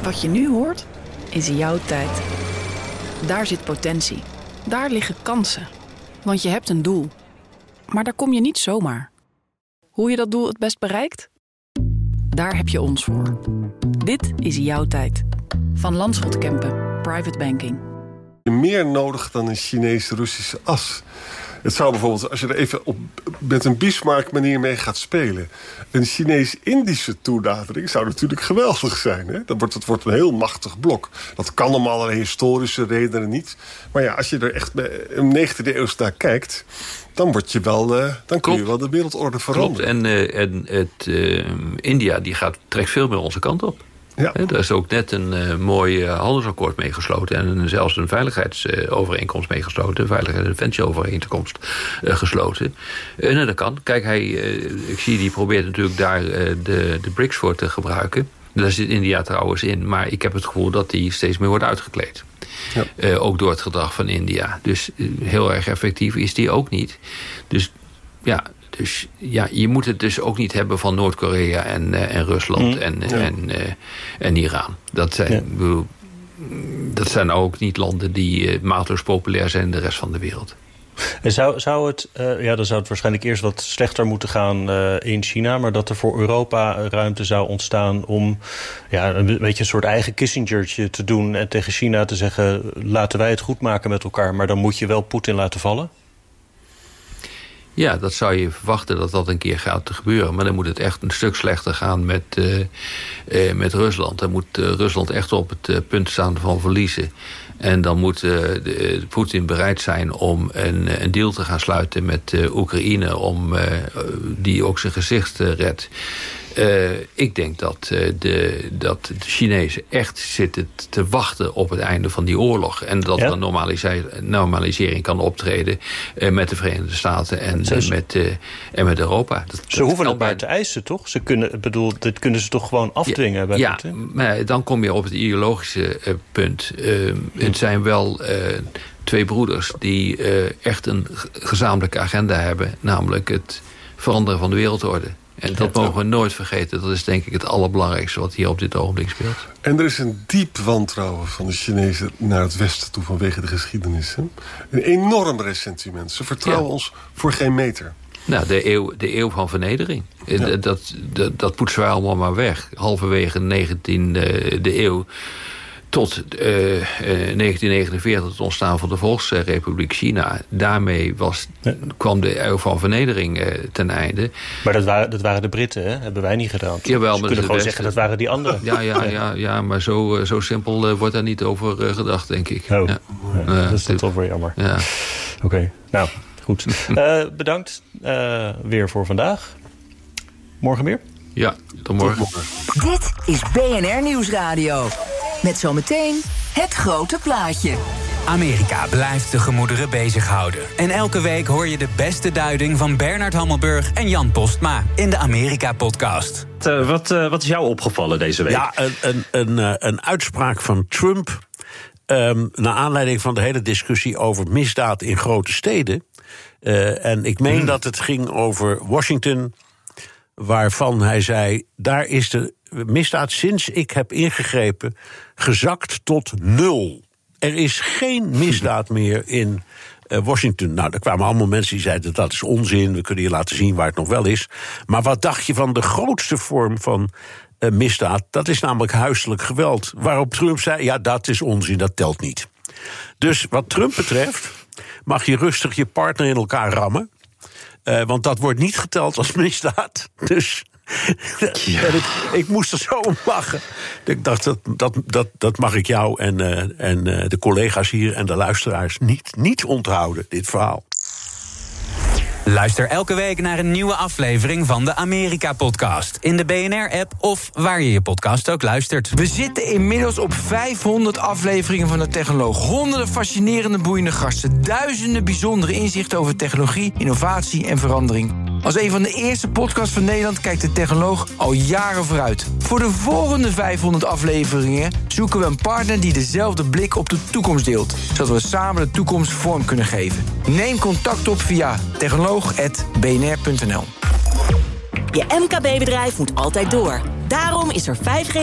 Wat je nu hoort, is jouw tijd. Daar zit potentie. Daar liggen kansen. Want je hebt een doel. Maar daar kom je niet zomaar. Hoe je dat doel het best bereikt? Daar heb je ons voor. Dit is jouw tijd. Van Landschot Kempen, Private Banking. Meer nodig dan een Chinese-Russische as. Het zou bijvoorbeeld, als je er even op met een Bismarck-manier mee gaat spelen, een Chinees-Indische toenadering zou natuurlijk geweldig zijn. Hè? Het wordt een heel machtig blok. Dat kan om allerlei historische redenen niet. Maar ja, als je er echt een 19e eeuw naar kijkt, dan word je wel, dan kun je wel de wereldorde veranderen. Klopt. En India trekt veel meer onze kant op. Ja. Daar is ook net een mooi handelsakkoord mee gesloten. En zelfs een veiligheidsovereenkomst mee gesloten. Een veiligheids- en defensieovereenkomst gesloten. Dat kan. Kijk, ik zie die probeert natuurlijk daar de BRICS voor te gebruiken. Daar zit India trouwens in. Maar ik heb het gevoel dat die steeds meer wordt uitgekleed. Ja. Ook door het gedrag van India. Dus heel erg effectief is die ook niet. Dus ja, je moet het dus ook niet hebben van Noord-Korea en Rusland en Iran. Dat zijn ook niet landen die maatloos populair zijn in de rest van de wereld. En dan zou het waarschijnlijk eerst wat slechter moeten gaan in China, maar dat er voor Europa ruimte zou ontstaan om een beetje een soort eigen Kissingertje te doen en tegen China te zeggen, laten wij het goed maken met elkaar, maar dan moet je wel Poetin laten vallen? Ja, dat zou je verwachten dat dat een keer gaat gebeuren. Maar dan moet het echt een stuk slechter gaan met Rusland. Dan moet Rusland echt op het punt staan van verliezen. En dan moet Poetin bereid zijn om een deal te gaan sluiten met Oekraïne, om die ook zijn gezicht redt. Ik denk dat de Chinezen echt zitten te wachten op het einde van die oorlog. En dat er een normalisering kan optreden met de Verenigde Staten en met Europa. Ze hoeven het maar te eisen, toch? Dit kunnen ze toch gewoon afdwingen bij Poetin? Maar dan kom je op het ideologische punt. Het zijn wel twee broeders die echt een gezamenlijke agenda hebben. Namelijk het veranderen van de wereldorde. En dat mogen we nooit vergeten. Dat is denk ik het allerbelangrijkste wat hier op dit ogenblik speelt. En er is een diep wantrouwen van de Chinezen naar het Westen toe vanwege de geschiedenis. Hè? Een enorm ressentiment. Ze vertrouwen ons voor geen meter. Nou, de eeuw van vernedering. Ja. Dat poetsen wij allemaal maar weg. Halverwege de 19e eeuw tot 1949, het ontstaan van de Volksrepubliek China. Daarmee kwam de eeuw van vernedering ten einde. Maar dat waren de Britten, hè? Hebben wij niet gedaan. Jawel, we kunnen gewoon zeggen dat waren die anderen. Ja, maar zo simpel wordt daar niet over gedacht, denk ik. Oh, dat is toch wel jammer. Ja. Oké, nou, goed. Bedankt weer voor vandaag. Morgen weer? Ja, tot morgen. Dit is BNR Nieuwsradio. Met zometeen het grote plaatje. Amerika blijft de gemoederen bezighouden. En elke week hoor je de beste duiding van Bernard Hammelburg en Jan Postma in de Amerika-podcast. Wat is jou opgevallen deze week? Ja, een uitspraak van Trump, naar aanleiding van de hele discussie over misdaad in grote steden. En ik meen dat het ging over Washington, waarvan hij zei, daar is de misdaad sinds ik heb ingegrepen gezakt tot 0. Er is geen misdaad meer in Washington. Nou, er kwamen allemaal mensen die zeiden dat is onzin, we kunnen je laten zien waar het nog wel is. Maar wat dacht je van de grootste vorm van misdaad? Dat is namelijk huiselijk geweld. Waarop Trump zei, ja, dat is onzin, dat telt niet. Dus wat Trump betreft mag je rustig je partner in elkaar rammen. Want dat wordt niet geteld als misdaad. Dus ik moest er zo om lachen. Ik dacht, dat mag ik jou en de collega's hier en de luisteraars niet onthouden, dit verhaal. Luister elke week naar een nieuwe aflevering van de Amerika-podcast. In de BNR-app of waar je podcast ook luistert. We zitten inmiddels op 500 afleveringen van de Technoloog. Honderden fascinerende, boeiende gasten. Duizenden bijzondere inzichten over technologie, innovatie en verandering. Als een van de eerste podcasts van Nederland kijkt de Technoloog al jaren vooruit. Voor de volgende 500 afleveringen zoeken we een partner die dezelfde blik op de toekomst deelt. Zodat we samen de toekomst vorm kunnen geven. Neem contact op via technoloog@bnr.nl. Je MKB-bedrijf moet altijd door. Daarom is er 5G